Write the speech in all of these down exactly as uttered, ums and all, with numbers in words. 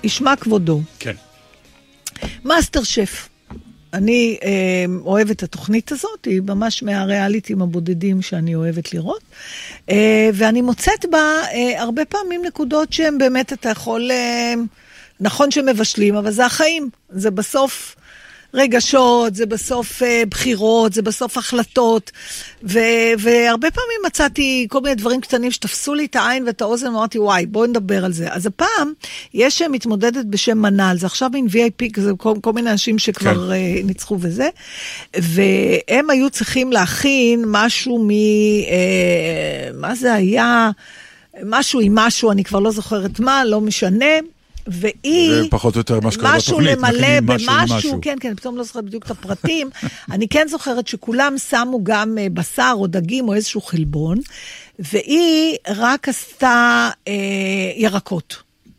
ישמע כבודו. כן. מאסטר שף. אני אה, אוהבת את התוכנית הזאת, היא ממש מהריאליטים הבודדים שאני אוהבת לראות, אה, ואני מוצאת בה אה, הרבה פעמים נקודות שהן באמת אתה יכול, אה, נכון שמבשלים, אבל זה החיים, זה בסוף רגשות, זה בסוף אה, בחירות, זה בסוף החלטות, ו- והרבה פעמים מצאתי כל מיני דברים קטנים שתפסו לי את העין ואת האוזן, ואמרתי, וואי, בואו נדבר על זה. אז הפעם, יש מתמודדת בשם מנל, זה עכשיו מין וי איי פי, זה כל, כל מיני אנשים שכבר כן. אה, ניצחו וזה, והם היו צריכים להכין משהו מ... אה, מה זה היה? משהו עם משהו, אני כבר לא זוכרת מה, לא משנה, והיא, זה פחות או יותר מה שקרה משהו בתוכנית, למלא משהו במשהו, משהו. כן, כן, פתאום לא זוכרת בדיוק את הפרטים, אני כן זוכרת שכולם שמו גם בשר או דגים או איזשהו חלבון, והיא רק עשתה אה, ירקות.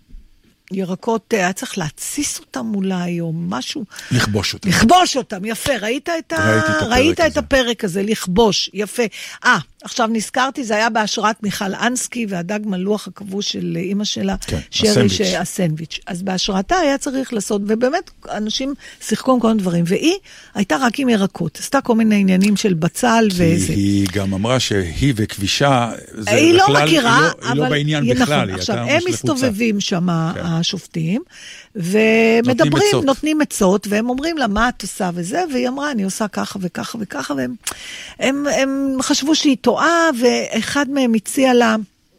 ירקות, היה צריך להציס אותם אולי, או משהו. לכבוש אותם. לכבוש אותם, יפה. ראית את, ה... את, ראית את הפרק הזה, לכבוש, יפה. אה, עכשיו נזכרתי, זה היה בהשראת מיכל אנסקי, והדג מלוח הכבוש של אמא שלה, כן, שרי, הסנדוויץ'. שהסנדוויץ'. אז בהשראתה היה צריך לעשות, ובאמת אנשים שיחקו עם כל מיני דברים, והיא הייתה רק עם ירקות, עשתה כל מיני עניינים של בצל וזה. היא גם אמרה שהיא וכבישה, זה היא בכלל, לא מכירה, היא לא, אבל... היא לא בעניין בכלל. נכון, היא עכשיו, הייתה הם ממש מסתובבים שם, כן. השופטים, ומדברים, נותנים עצות. נותנים עצות, והם אומרים לה, מה את עושה וזה, והיא אמרה, אני עושה ככה וככה וככה, והם הם, הם חשבו שהיא טועה, ואחד מהם הציע לה,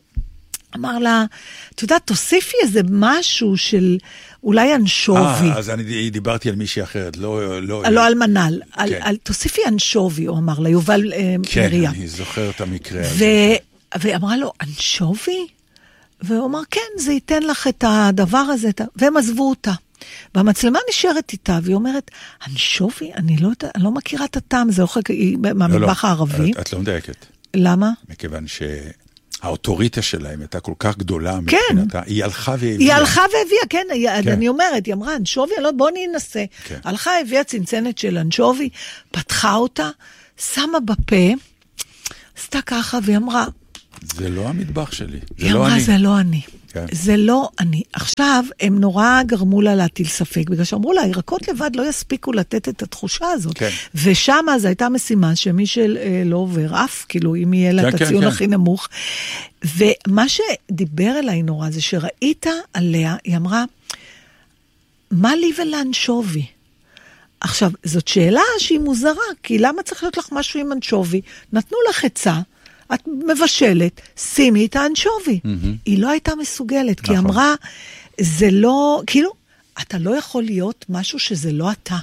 אמר לה, אתה יודע, תוסיפי איזה משהו של אולי אנשובי. אה, אז אני דיברתי על מישהי אחרת, לא... לא, לא על מנל, כן. על, על, תוסיפי אנשובי, הוא אמר לה, יובל אה, כן, מרים. אני זוכר את המקרה ו... הזה. ואמרה לו, אנשובי? והוא אמר, כן, זה ייתן לך את הדבר הזה, והם עזבו אותה. והמצלמה נשארת איתה, והיא אומרת, אנשובי? אני לא, אני לא מכירה את הטעם, זה אוכל מהמטבח לא, הערבי. את, את לא מדייקת. למה? מכיוון שהאוטוריטה שלהם הייתה כל כך גדולה מבחינתה, היא הלכה והביאה. היא הלכה והביאה, כן, כן. אני אומרת, היא אמרה, אנשובי, לא, בוא ננסה. כן. הלכה, הביאה צנצנת של אנשובי, פתחה אותה, שמה בפה, עשתה ככה, והיא אמרה, זה לא המטבח שלי, זה היא לא אמרה, אני. זה לא אני. כן. זה לא אני. עכשיו, הם נורא גרמו לה להטיל ספק, בגלל שאמרו לה, ירקות לבד לא יספיקו לתת את התחושה הזאת. כן. ושם אז הייתה משימה שמי שלא עובר אף, כאילו, אם יהיה לה כן, את כן, הציון כן. הכי נמוך. ומה שדיבר אליי נורא זה שראית עליה, היא אמרה, מה לי ולאנשובי? עכשיו, זאת שאלה שהיא מוזרה, כי למה צריך להיות לך משהו עם אנשובי? נתנו לך עצה, את מבשלת, שימי את האנשובי. Mm-hmm. היא לא הייתה מסוגלת, כי נכון. אמרה, זה לא, כאילו, אתה לא יכול להיות משהו שזה לא אתה.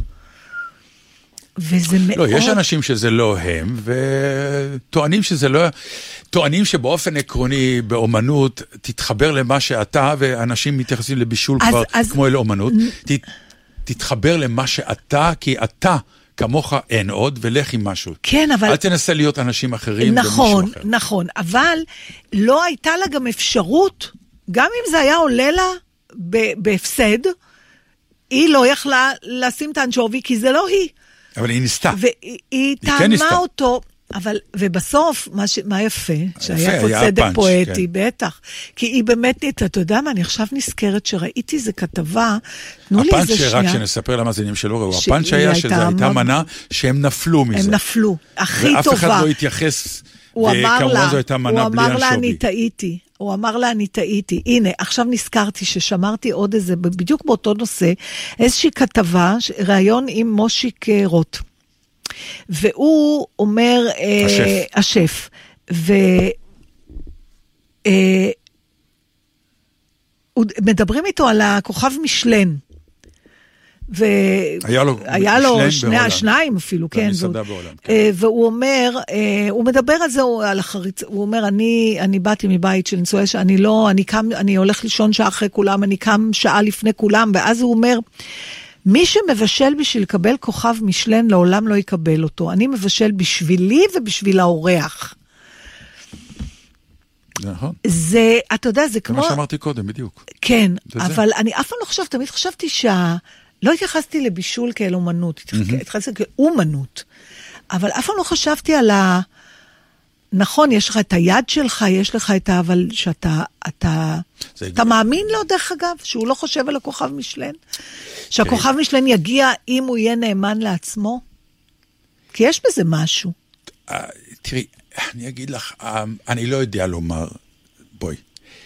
וזה מאוד... לא, יש אנשים שזה לא הם, וטוענים שזה לא... טוענים שבאופן עקרוני באומנות, תתחבר למה שאתה, ואנשים מתייחסים לבישול אז, כבר אז... כמו אל אומנות, ת, תתחבר למה שאתה, כי אתה... כמוך אין עוד, ולך עם משהו. כן, אבל... אל תנסה להיות אנשים אחרים נכון, במישהו אחר. נכון, אבל לא הייתה לה גם אפשרות, גם אם זה היה עולה לה בהפסד, היא לא יכלה לשים את האנשובי, כי זה לא היא. אבל היא ניסתה. והיא טעמה אותו, אבל, ובסוף, מה, ש, מה יפה, שהיה פה צדק פואטי, בטח, כי היא באמת ניתה, אתה יודע מה, אני עכשיו נזכרת שראיתי איזה כתבה, תנו לי איזה שנייה. הפאנץ' שרק שנספר למאזינים שלו, הוא הפאנץ' שהיה שזו הייתה מנה שהם נפלו מזה. הם נפלו, הכי טובה. ואף אחד לא התייחס, וכמובן זו הייתה מנה בלי הוא אמר לה, אנשובי. אני טעיתי. הוא אמר לה, אני טעיתי. הנה, עכשיו נזכרתי ששמרתי עוד איזה, בדיוק באותו נושא, איזושהי כתבה, ראיון עם מושיק רוט. והוא אומר, השף. השף, ומדברים איתו על הכוכב משלן, היה לו, היה לו שני, בהולנד. שניים אפילו, כן. מסעדה בהולנד, כן. והוא אומר, הוא מדבר על זה, על החריץ, הוא אומר, אני, אני באתי מבית של נישואי, שאני לא, אני קם, אני הולך לישון שעה אחרי כולם, אני קם שעה לפני כולם, ואז הוא אומר, מי שמבשל בשביל לקבל כוכב משלן, לעולם לא יקבל אותו. אני מבשל בשבילי ובשביל האורח. נכון. זה, אתה יודע, זה כמו... זה מה שאמרתי קודם, בדיוק. כן, אבל זה. אני אף פעם לא חשבת, תמיד חשבתי שה... לא התייחסתי לבישול כאל אומנות, התייחסתי כאומנות. אבל אף פעם לא חשבתי על ה... נכון, יש לך את היד שלך, יש לך את ה... אבל שאתה... אתה, אתה מאמין לו, דרך אגב, שהוא לא חושב על הכוכב משלן? שהכוכב משלן יגיע אם הוא יהיה נאמן לעצמו? כי יש בזה משהו. תראי, אני אגיד לך, אני לא יודע לומר, בואי,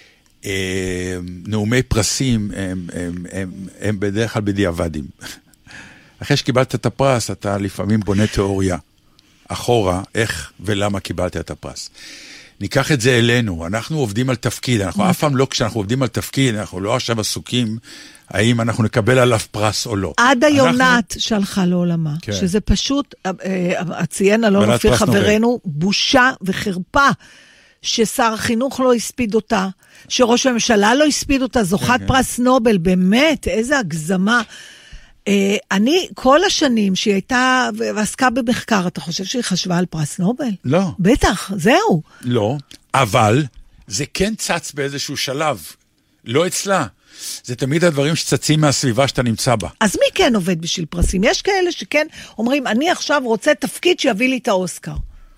נאומי פרסים הם, הם, הם, הם בדרך כלל בדיעבדים. אחרי שקיבלת את הפרס, אתה לפעמים בונה תיאוריה אחורה, איך ולמה קיבלת את הפרס. ניקח את זה אלינו, אנחנו עובדים על תפקיד, אנחנו אף פעם לא, כשאנחנו עובדים על תפקיד, אנחנו לא עכשיו עסוקים, האם אנחנו נקבל עליו פרס או לא. עד היונת שהלכה לעולמה, שזה פשוט, הציין אלון אופיר חברנו, בושה וחרפה, ששר החינוך לא הספיד אותה, שראש הממשלה לא הספיד אותה, זוכת פרס נובל, באמת, איזה הגזמה. אני, כל השנים שהיא הייתה, ועסקה במחקר, אתה חושב שהיא חשבה על פרס נובל? לא. בטח, זהו. לא, אבל זה כן צץ באיזשהו שלב, לא אצלה. זה תמיד הדברים שצצים מהסביבה שאתה נמצא בה. אז מי כן עובד בשביל פרסים? יש כאלה שכן אומרים, אני עכשיו רוצה תפקיד שיביא לי את האוסקר.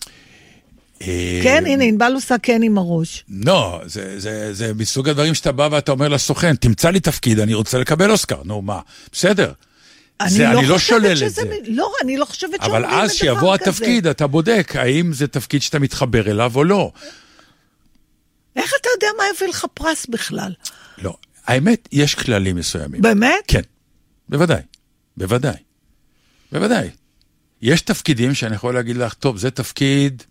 כן, הנה, ענבל עושה כן עם הראש. לא, זה, זה, זה מסוג הדברים שאתה בא ואתה אומר לסוכן, תמצא לי תפקיד, אני רוצה לקבל אוסקר. נו, מה? בסדר. אני זה, לא אני לא שולל שזה, את זה. לא, אני לא חושבת אבל אז שיבוא התפקיד, אתה בודק, האם זה תפקיד שאתה מתחבר אליו או לא. איך אתה יודע מה יביא לך פרס בכלל? לא, האמת, יש כללים מסוימים. באמת? כן, בוודאי, בוודאי, בוודאי. יש תפקידים שאני יכול להגיד לך, טוב, זה תפקיד,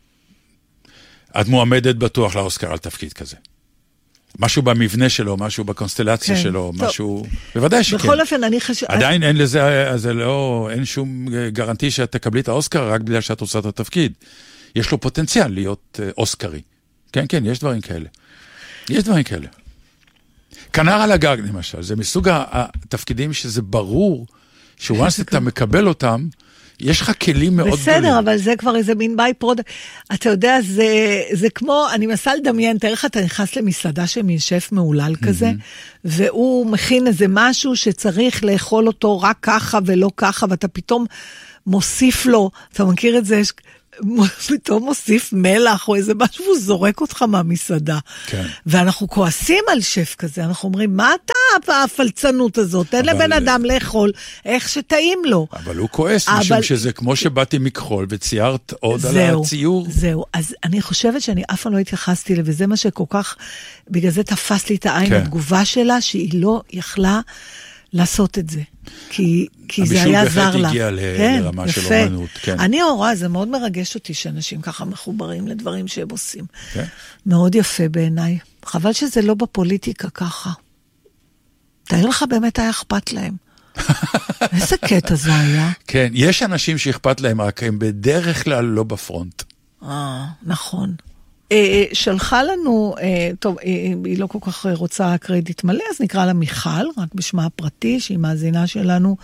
את מועמדת בטוח לאוסקר על תפקיד כזה. משהו במבנה שלו, משהו בקונסטלציה כן, שלו, טוב. משהו... בוודאי שכן. בכל אופן, אני חושב... עדיין אין לזה, זה לא, אין שום גרנטי שאת תקבלי את האוסקר רק בגלל שאת עושה את התפקיד. יש לו פוטנציאל להיות אוסקרי. כן, כן, יש דברים כאלה. יש דברים כאלה. כנר על הגג, למשל, זה מסוג התפקידים שזה ברור, שוואנס אתה מקבל אותם, יש לך כלים מאוד גדולים. בסדר, אבל זה כבר איזה מין ביי פרודקט. אתה יודע, זה, זה כמו, אני מנסה לדמיין, תאר לך, אתה נכנס למסעדה של מין שף מעולל כזה, והוא מכין איזה משהו שצריך לאכול אותו רק ככה ולא ככה, ואתה פתאום מוסיף לו, אתה מכיר את זה, פתאום מוסיף מלח או איזה משהו, והוא זורק אותך מהמסעדה. כן. ואנחנו כועסים על שף כזה, אנחנו אומרים, מה אתה הפלצנות הזאת? תן לבן אדם לאכול איך שטעים לו. אבל הוא כועס, אבל... משום שזה כמו שבאתי מכחול וציירת עוד זהו, על הציור. זהו, אז אני חושבת שאני אף פעם לא התייחסתי לה, וזה מה שכל כך, בגלל זה תפס לי את העין, כן. התגובה שלה, שהיא לא יכלה לעשות את זה. כי, כי זה היה זר לה. הבישול בהחלט הגיע כן, לרמה יפה. של אומנות. כן. אני הוראה, זה מאוד מרגש אותי שאנשים ככה מחוברים לדברים שהם עושים. כן. מאוד יפה בעיניי. חבל שזה לא בפוליטיקה ככה. תאר לך באמת היה אכפת להם. איזה קטע זה היה? כן, יש אנשים שאכפת להם, רק הם בדרך כלל לא בפרונט. אה, נכון. שלחה לנו, טוב, היא לא כל כך רוצה קרדיט מלא, אז נקרא לה מיכל, רק בשמה הפרטי, שהיא מאזינה שלנו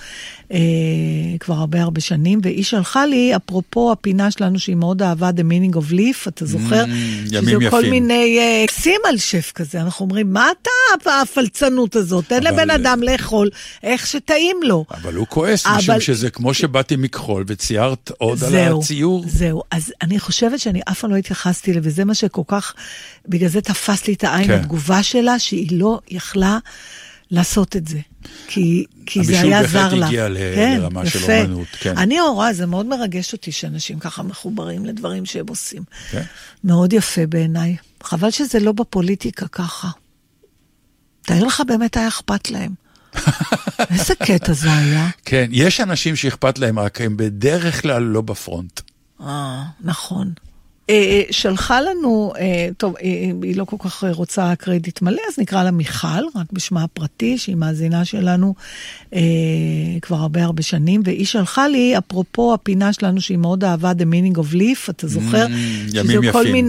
כבר הרבה הרבה שנים, והיא שלחה לי, אפרופו הפינה שלנו, שהיא מאוד אהבה, The Meaning of Life, אתה זוכר? שזה כל מיני קסים על שף כזה, אנחנו אומרים, מה אתה הפלצנות הזאת? תן לבן אדם לאכול איך שטעים לו. אבל הוא כועס, משום שזה כמו שבאתי מכחול, וציירת עוד על הציור. זהו, אז אני חושבת שאני אף פעם לא התייחסתי לזה, וזה מה שכל כך, בגלל זה תפס לי את העין, כן. התגובה שלה, שהיא לא יכלה לעשות את זה. כי, כי זה היה זר לה. הבישול בהחלט הגיע כן, לרמה יפה. של אומנות. כן. אני הוראה, זה מאוד מרגש אותי, שאנשים ככה מחוברים לדברים שהם עושים. כן. מאוד יפה בעיניי. חבל שזה לא בפוליטיקה ככה. תאר לך באמת היה אכפת להם. איזה קטע זה היה? כן, יש אנשים שאכפת להם, רק הם בדרך כלל לא בפרונט. אה, נכון. שלחה לנו, טוב, היא לא כל כך רוצה קרדיט מלא, אז נקרא לה מיכל, רק בשמה הפרטי, שהיא מאזינה שלנו כבר הרבה הרבה שנים, והיא שלחה לי, אפרופו הפינה שלנו, שהיא מאוד אהבה, The Meaning of Life, אתה זוכר? ימים יפים.